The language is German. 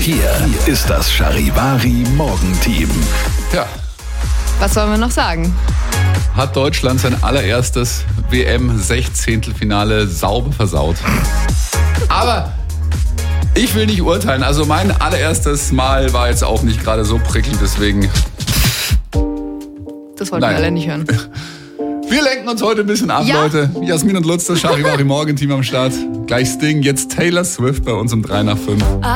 Hier ist das Charivari Morgenteam. Ja, Was sollen wir noch sagen? hat Deutschland sein allererstes WM-16-Finale sauber versaut. Aber ich will nicht urteilen. Also mein allererstes Mal war jetzt auch nicht gerade so prickelnd, deswegen... Das wollten Nein. wir alle nicht hören. Wir lenken uns heute ein bisschen ab, Ja. Leute. Jasmin und Lutz, das Charivari Morgenteam am Start. Gleich Sting, jetzt Taylor Swift bei uns um 3 nach 5.